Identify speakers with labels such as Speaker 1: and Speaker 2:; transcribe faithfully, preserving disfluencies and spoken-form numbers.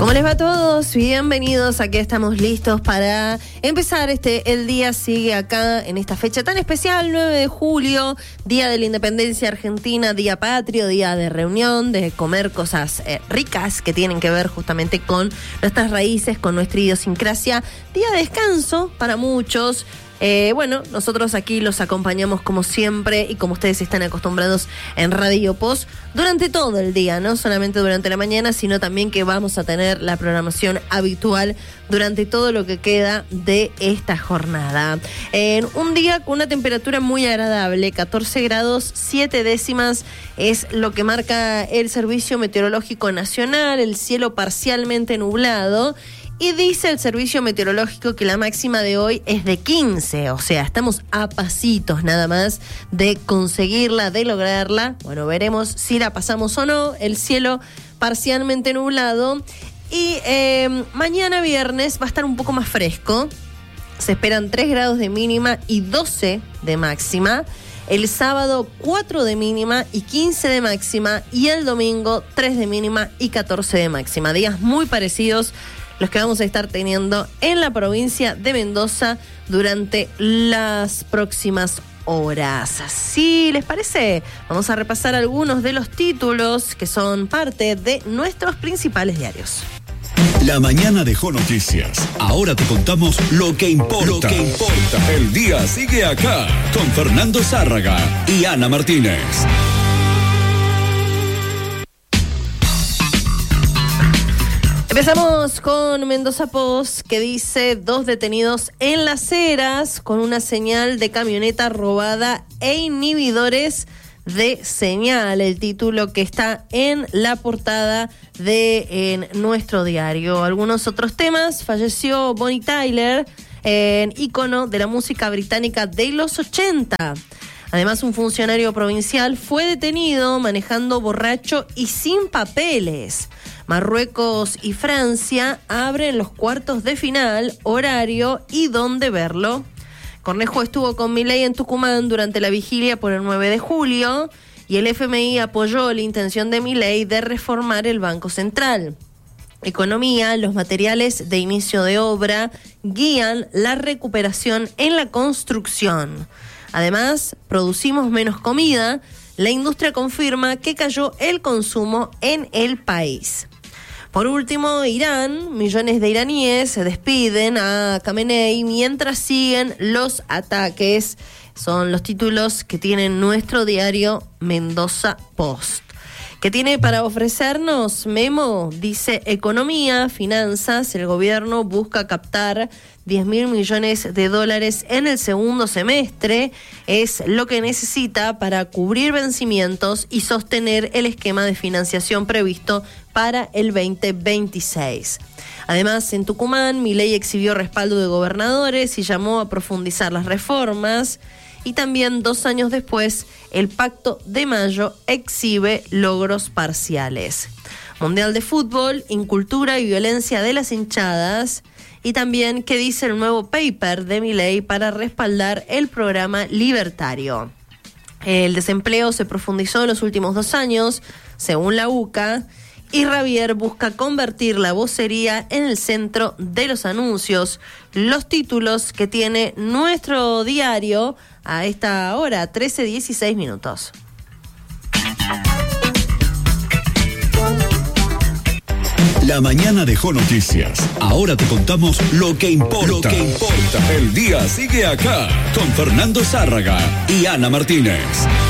Speaker 1: ¿Cómo les va a todos? Bienvenidos, aquí estamos listos para empezar este El Día Sigue Acá en esta fecha tan especial, nueve de julio, Día de la Independencia Argentina, Día Patrio, Día de reunión, de comer cosas eh, ricas que tienen que ver justamente con nuestras raíces, con nuestra idiosincrasia, día de descanso para muchos. Eh, bueno, nosotros aquí los acompañamos como siempre y como ustedes están acostumbrados en Radio Post durante todo el día, no solamente durante la mañana, sino también que vamos a tener la programación habitual durante todo lo que queda de esta jornada. En un día con una temperatura muy agradable, catorce grados, siete décimas es lo que marca el Servicio Meteorológico Nacional, el cielo parcialmente nublado. Y dice el Servicio Meteorológico que la máxima de hoy es de quince, o sea, estamos a pasitos nada más de conseguirla, de lograrla. Bueno, veremos si la pasamos o no. El cielo parcialmente nublado. Y eh, mañana viernes va a estar un poco más fresco. Se esperan tres grados de mínima y doce de máxima. El sábado cuatro de mínima y quince de máxima. Y el domingo tres de mínima y catorce de máxima. Días muy parecidos los que vamos a estar teniendo en la provincia de Mendoza durante las próximas horas. Si les parece, vamos a repasar algunos de los títulos que son parte de nuestros principales diarios.
Speaker 2: La mañana dejó noticias. Ahora te contamos lo que importa. Lo que importa. El día sigue acá con Fernando Zárraga y Ana Martínez.
Speaker 1: Empezamos con Mendoza Post, que dice dos detenidos en Las Heras con una señal de camioneta robada e inhibidores de señal. El título que está en la portada de en nuestro diario. Algunos otros temas: falleció Bonnie Tyler, eh, ícono de la música británica de los ochenta. Además, un funcionario provincial fue detenido manejando borracho y sin papeles. Marruecos y Francia abren los cuartos de final, horario y dónde verlo. Cornejo estuvo con Milei en Tucumán durante la vigilia por el nueve de julio y el F M I apoyó la intención de Milei de reformar el Banco Central. Economía, los materiales de inicio de obra guían la recuperación en la construcción. Además, producimos menos comida. La industria confirma que cayó el consumo en el país. Por último, Irán, millones de iraníes se despiden a Khamenei mientras siguen los ataques. Son los títulos que tiene nuestro diario Mendoza Post. ¿Qué tiene para ofrecernos? Memo dice: economía, finanzas, el gobierno busca captar diez mil millones de dólares en el segundo semestre. Es lo que necesita para cubrir vencimientos y sostener el esquema de financiación previsto para el veinte veintiséis. Además, en Tucumán, Milei exhibió respaldo de gobernadores y llamó a profundizar las reformas. Y también dos años después, el Pacto de Mayo exhibe logros parciales. Mundial de Fútbol, Incultura y Violencia de las Hinchadas. Y también qué dice el nuevo paper de Milei para respaldar el programa libertario. El desempleo se profundizó en los últimos dos años, según la U C A. Y Javier busca convertir la vocería en el centro de los anuncios. Los títulos que tiene nuestro diario a esta hora, trece dieciséis minutos.
Speaker 2: La mañana dejó noticias. Ahora te contamos lo que importa. Lo que importa. El día sigue acá con Fernando Zárraga y Ana Martínez.